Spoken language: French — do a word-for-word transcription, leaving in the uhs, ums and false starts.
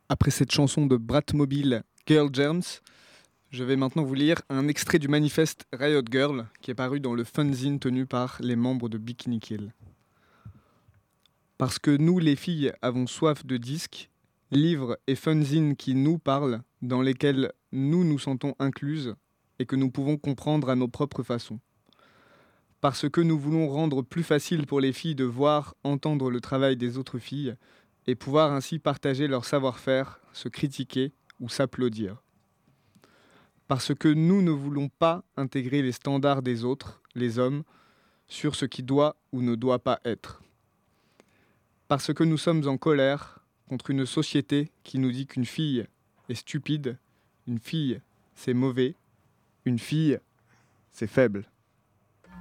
Après cette chanson de Bratmobile, Girl Germs, je vais maintenant vous lire un extrait du manifeste Riot Girl qui est paru dans le fanzine tenu par les membres de Bikini Kill. Parce que nous, les filles, avons soif de disques, livres et fanzines qui nous parlent, dans lesquels nous nous sentons incluses et que nous pouvons comprendre à nos propres façons. Parce que nous voulons rendre plus facile pour les filles de voir, entendre le travail des autres filles et pouvoir ainsi partager leur savoir-faire, se critiquer ou s'applaudir. Parce que nous ne voulons pas intégrer les standards des autres, les hommes, sur ce qui doit ou ne doit pas être. Parce que nous sommes en colère contre une société qui nous dit qu'une fille est stupide, une fille c'est mauvais, une fille c'est faible.